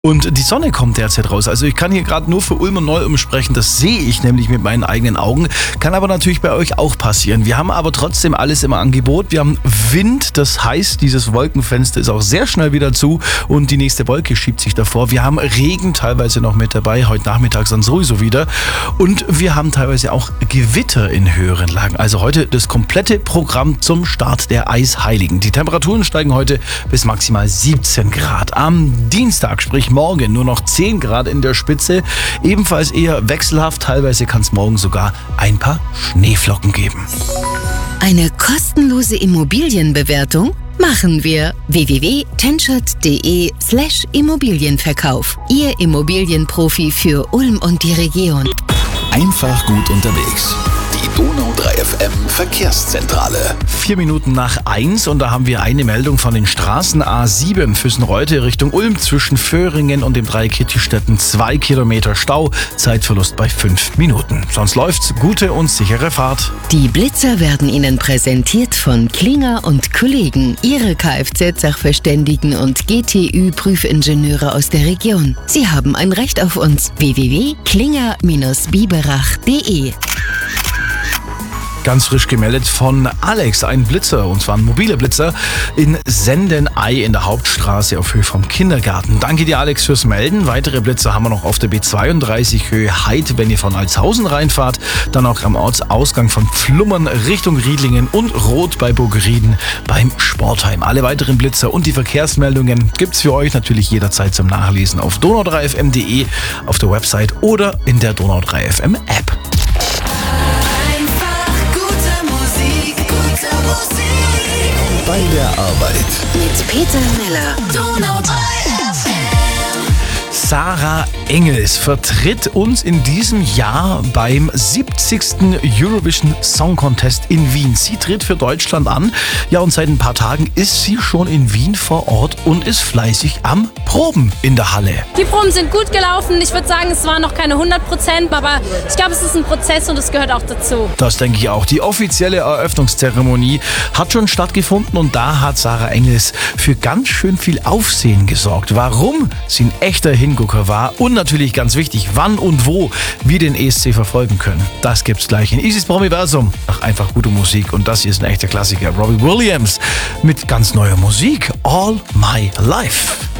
Und die Sonne kommt derzeit raus. Also ich kann hier gerade nur für Ulm und Neu-Ulm sprechen. Das sehe ich nämlich mit meinen eigenen Augen. Kann aber natürlich bei euch auch passieren. Wir haben aber trotzdem alles im Angebot. Wir haben Wind, das heißt, dieses Wolkenfenster ist auch sehr schnell wieder zu und die nächste Wolke schiebt sich davor. Wir haben Regen teilweise noch mit dabei, heute Nachmittag dann sowieso wieder. Und wir haben teilweise auch Gewitter in höheren Lagen. Also heute das komplette Programm zum Start der Eisheiligen. Die Temperaturen steigen heute bis maximal 17 Grad. Am Dienstag, sprich morgen, nur noch 10 Grad in der Spitze. Ebenfalls eher wechselhaft. Teilweise kann es morgen sogar ein paar Schneeflocken geben. Eine kostenlose Immobilienbewertung machen wir. www.tenschert.de/Immobilienverkauf. Ihr Immobilienprofi für Ulm und die Region. Einfach gut unterwegs. Die Donau 3 FM Verkehrszentrale. 4 Minuten nach 1 und da haben wir eine Meldung von den Straßen A7 Füssen-Reute Richtung Ulm zwischen Föhringen und dem Dreieck Hittistetten. 2 Kilometer Stau, Zeitverlust bei 5 Minuten. Sonst läuft's. Gute und sichere Fahrt. Die Blitzer werden Ihnen präsentiert von Klinger und Kollegen, Ihre Kfz-Sachverständigen und GTÜ-Prüfingenieure aus der Region. Sie haben ein Recht auf uns. www.klinger-biberach.de. Ganz frisch gemeldet von Alex, ein Blitzer, und zwar ein mobiler Blitzer in Sendeney in der Hauptstraße auf Höhe vom Kindergarten. Danke dir, Alex, fürs Melden. Weitere Blitzer haben wir noch auf der B32 Höhe Heid, wenn ihr von Altshausen reinfahrt. Dann auch am Ortsausgang von Pflummern Richtung Riedlingen und Rot bei Burgrieden beim Sportheim. Alle weiteren Blitzer und die Verkehrsmeldungen gibt's für euch natürlich jederzeit zum Nachlesen auf donau3fm.de, auf der Website oder in der Donau 3 FM App. Bei der Arbeit. Mit Peter Miller. Donau 3 FM. Sarah Engels vertritt uns in diesem Jahr beim 70. Eurovision Song Contest in Wien. Sie tritt für Deutschland an. Ja, und seit ein paar Tagen ist sie schon in Wien vor Ort und ist fleißig am Proben in der Halle. Die Proben sind gut gelaufen. Ich würde sagen, es waren noch keine 100%, aber ich glaube, es ist ein Prozess und es gehört auch dazu. Das denke ich auch. Die offizielle Eröffnungszeremonie hat schon stattgefunden und da hat Sarah Engels für ganz schön viel Aufsehen gesorgt. Warum sie ein echter Hingucker war und natürlich ganz wichtig, wann und wo wir den ESC verfolgen können. Das gibt's gleich in Isis Promiversum. Ach, einfach gute Musik und das hier ist ein echter Klassiker. Robbie Williams mit ganz neuer Musik. All My Life.